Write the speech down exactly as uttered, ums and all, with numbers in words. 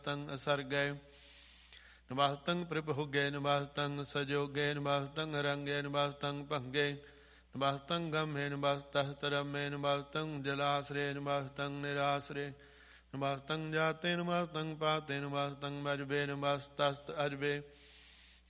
ਤੰ ਅਸਰਗੈ ਨਭਾਸਤੰ ਪ੍ਰਭੁਗੇ ਨਭਾਸਤੰ ਸਜੋਗੇ ਨਭਾਸਤੰ ਰੰਗੇ ਨਭਾਸਤੰ ਭੰਗੇ ਨਭਾਸਤੰ ਗਮੇ ਨਭਾਸਤः ਤਰਮੇ ਨਭਾਸਤੰ ਜਲਾਸਰੇ ਨਭਾਸਤੰ ਨਿਰਾਸਰੇ ਨਭਾਸਤੰ ਜਾਤੇ ਨਭਾਸਤੰ ਪਾਤੇ ਨਭਾਸਤੰ ਅਜਬੇ ਨਭਾਸਤਸਤ ਅਜਬੇ